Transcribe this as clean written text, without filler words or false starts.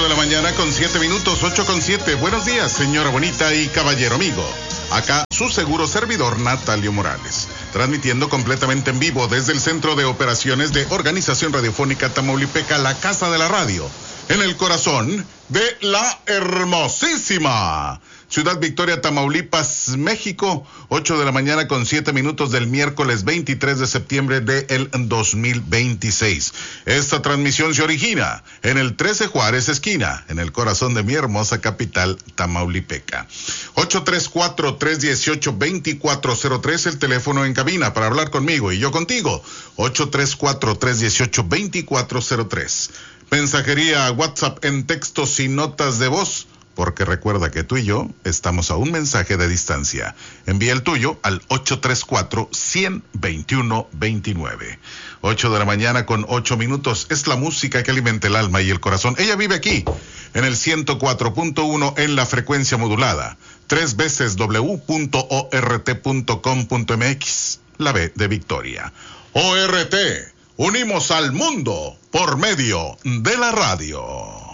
de la mañana con 7 minutos, 8:07. Buenos días, señora bonita y caballero amigo. Acá su seguro servidor Natalio Morales, transmitiendo completamente en vivo desde el Centro de Operaciones de Organización Radiofónica Tamaulipeca, la Casa de la Radio, en el corazón de la hermosísima Ciudad Victoria, Tamaulipas, México. 8 de la mañana con 7 minutos del miércoles 23 de septiembre del 2026. Esta transmisión se origina en el 13 Juárez esquina, en el corazón de mi hermosa capital tamaulipeca. 834-318-2403, el teléfono en cabina para hablar conmigo y yo contigo. 834-318-2403. Mensajería WhatsApp en textos y notas de voz, porque recuerda que tú y yo estamos a un mensaje de distancia. Envía el tuyo al 834-100-2129. 8 de la mañana con 8 minutos. Es la música que alimenta el alma y el corazón. Ella vive aquí, en el 104.1 en la frecuencia modulada. 3 veces w.ort.com.mx. La B de Victoria. ORT. Unimos al mundo por medio de la radio.